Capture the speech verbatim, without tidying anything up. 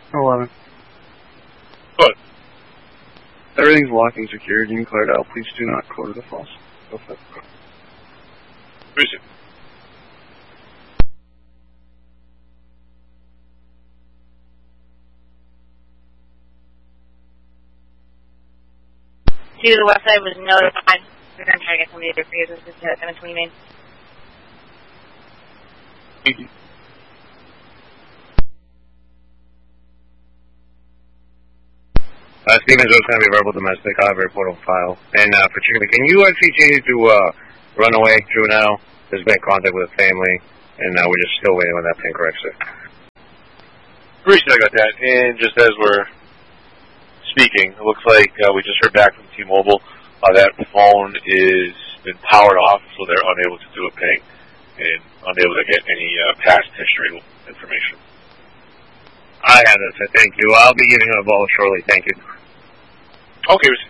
eleven. Good. Everything's locked and secured. You can clear it out. Please do not go to the falls. Go for it. Receive. To the west side was notified. We're going to try to get somebody to free us to seven twenty Main. Thank you. Uh, Stevens was going to be verbal domestic. I'll have a report on file. And uh, for Chicken, can you actually change it to uh, runaway juvenile? There's been contact with the family, and uh, we're just still waiting on that thing correct, sir. Appreciate I got that. And just as we're speaking, it looks like uh, we just heard back from T-Mobile. Uh, that phone is been powered off, so they're unable to do a ping and unable to get any uh, past history information. I have it, sir. Thank you. I'll be giving him a ball shortly. Thank you. Okay.